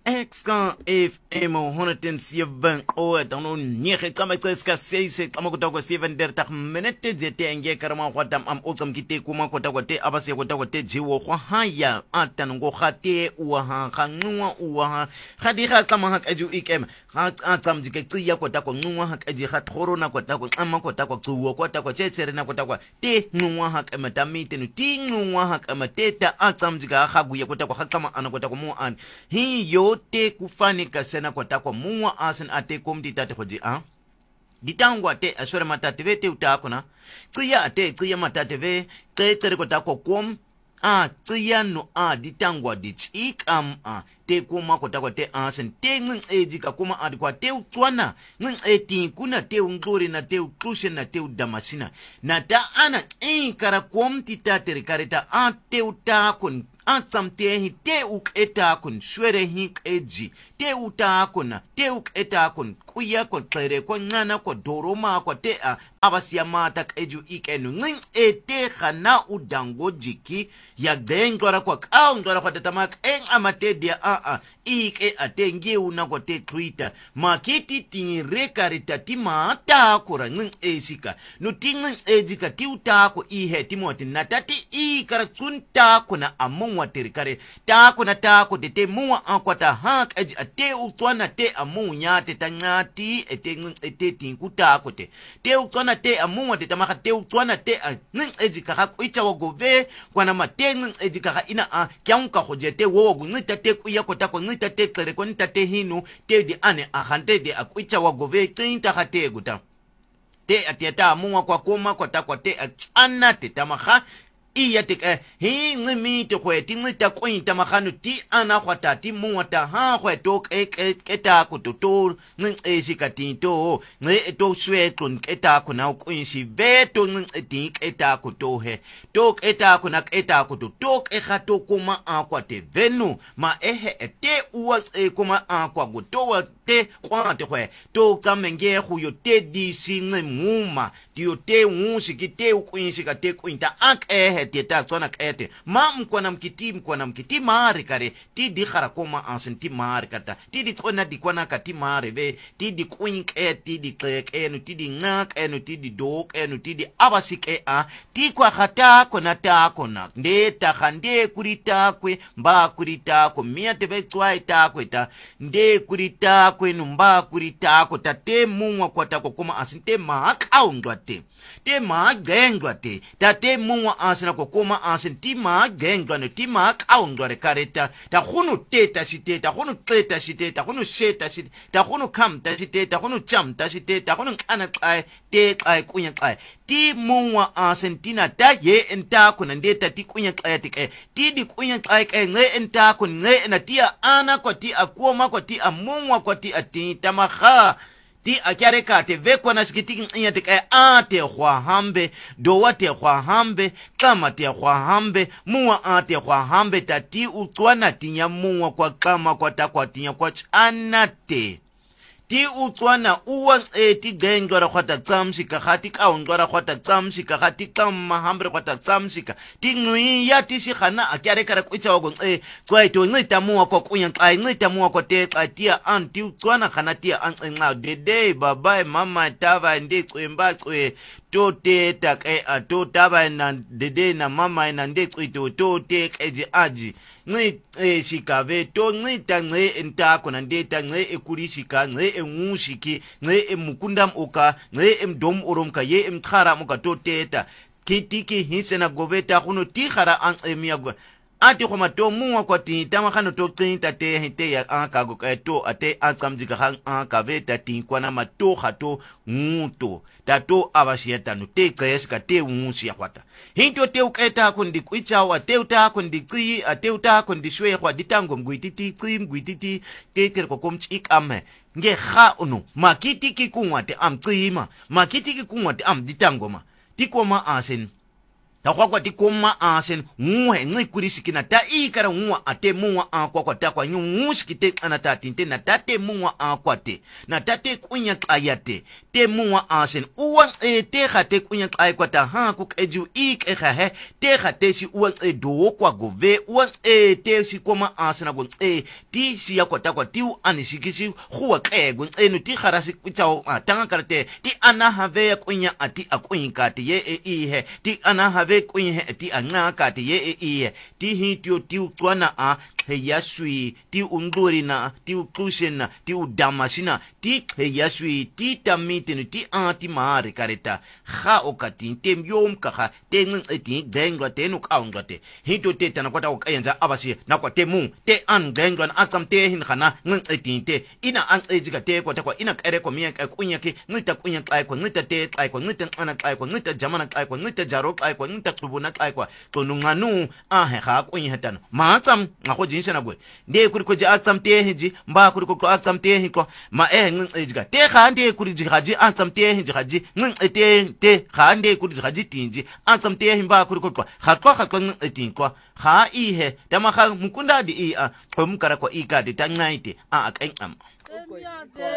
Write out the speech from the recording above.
Exka FM 107 o tano nyege kama tseska seise kama kutako 7:30 minute zete nge karama kwatam am okam kite kuma kotako te abase kotako te jiwo kwa haya atango khate uwa khanwa uwa khadikha kama hakaju ikem atsam jike tsiya kotako nwa hakaji khathorona kotako ama kotako tsuwo kotako tsetserena kotako te nwa hakama tamite no ti nwa hakama teta atsam jika khaguya kotako hakama ana kotako mu an hiyo te kufanika sena kotako muwa asen ate komdi tate khoji ditangwa te asore matate ve te utakona tsiya ate tsiya matate ve tsere kotako kom tsiya no ditangwa ditsikam te kuma kotako te asen te ngin ejika kuma adikwa te utwana ngin eti kuna te unglori na te uklushe na te udamasina na ta ana kara komti tate rikareta te utakon atsam te uketakun shwere hink eji te utakuna te uketakun kuya ko tlere ko ngana ko doroma ko te abasiya mata eju ikenu ngin ete khana udango jiki ya dengora kwa kaungora kwa tatamak amate dia ike atenge una ko te Twitter makiti tinireka ritati mata kora ngin esika no tingin ejika ti utako ihe timoti natati ikara tsunta kuna amon waterikare ta kuna ta ko te muwa akwata hak eji ate utwana te amunya te tangati ete tinkuta ko te utwana te amuwa te tamaka te utwana te ngin ejika hakuicha wagove kwana mate ngin ejika ina kyanka hojete wogu ngita te kuya kota ko ngita te klere ko ngita te hinu te di ane ahante de akuicha wagove tinta hate guta te atiata amuwa kwa koma kota ko te ana te tamaka iya te ngimi te kweti ngita kwinta makanu ti ana kwata ti muwata kwetok eta kutotor ngin esikatinto nge to swetun eta kuna kwinsi veto ngin etik eta kutohe tok eta kuna eta kutotok khato kuma akwate venu ma ete uwa kuma akwa gutowa te kwate kwe to kamenge huyo te disi ngimuma dio te unsi kite kwinsi ka te kwinta teta tsona kete mkwana mkiti mari kare ti di kharakoma ansenti mari kata ti di tsona di kwana kati mari ve ti di kwink ti di klek enu ti di ngak enu ti di dok enu ti di abasike ti kwa khata kona ta kona ndeta khande kurita kwe mba kurita ko mia te ve tswa ita kweta nde kurita kwe numba kurita ko tate muwa kwata ko kuma asinte ma kaundwa te ma gengwa tate muwa asina ko kuma asenti ma gengwa no ti ma kaundwa re kareta ta khunu teta site ta khunu teta site ta khunu sheta site ta khunu kam ta site ta khunu cham ta site ta khunu ana kai te kai kunya kai ti muwa asentina ta ye enta kuna ndeta ti kunya kai ti di kunya kai nge enta kun nge na ti ana ko ti akoma ko ti amuwa ko ti ati tamakha ti akyare ka te vekwa na skiti nyate ka te khwa hambe do wate khwa hambe kama te khwa hambe muwa te khwa hambe tati utwana tinya muwa kwa kama kwa takwa tinya kwa anate ti utwana uwa ti gengora khata tsamsika khati kaungora khata tsamsika khati kama hambre khata tsamsika ti ngwi ya ti si khana akyare kara kwitsa wago kwai to ngita muwa kwa kunya kai ngita muwa kwa te tia anti utwana khana tia nga dede baba mama tava ndi kwemba kwe to te take to tava na dede na mama na ndi kwito to te keji aji ngi shikave to ngita ngi entako na ndeta ngi ekurishika ngi engushiki ngi mukundam oka ngi emdom oromka ye emkhara muka to teta kitiki hisena goveta kuno tikhara an emiagwa ati khoma to muwa kwa ti tamakhano to tinta te hite ya akago to ate akamjika han kaveta tin kwana mato khato nguto tato abashieta no te kreska te unsi ya kwata hinto te uketa kundi kwicha wa te uta kundi kri ate uta kundi shwe kwa ditango mgwititi krim gwititi keker ko komchik ame nge kha uno makiti kikungwa te amtsima makiti kikungwa te am ditangoma tikoma asen ta kwa ti koma asen nguhe ngi kurisikina ta ikara ngwa ate muwa akwa ta kwa nyuskite anata tinte na tate muwa akwate na tate kunya ayate te muwa asen uwan te khate kunya kwata ha ku eju ik he te khate si uwan do kwa gove uwan te si koma asena go ti si yakwata kwa ti anisikisi khuwa kego no ti kharasi kwitao tanga karate ti ana have kunya ati akuinkati ye ihe ti ana have kunya ti anga kati ye ihe ti hitio ti ukwana heyasui ti undurina ti ukusena ti udamasina ti heyasui ti tamitenu ti anti mare kareta kha okati tem yom kha ten ti dengwa tenu kaungate hito te tana kwata okayenza abasi na kwa temu te an dengwa na atsam te hin khana ngitinte ina an ejika te kwata kwa ina kere kwa miya kunya ki ngita kunya kwa ngita te kwa ngita ana kwa ngita jamana kwa ngita jaro kwa ngita kubuna kwa tonunganu he kha kunya tana matsam ngako jinse na gwe nde kuri ko atsam te hiji mba kuri ko atsam te hiko ma ejika te kha nde kuri jihaji atsam te hiji haji te kha nde kuri jihaji tinji atsam te himba kuri ko kha tinkwa kha ihe tama kha mukunda di komkara ko ikade tangaite kan am